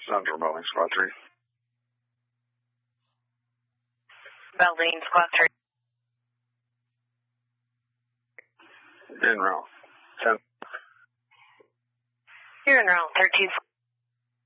Central Building, Squad 3. Building, Squad 3. En route. 10. You're en route, 13.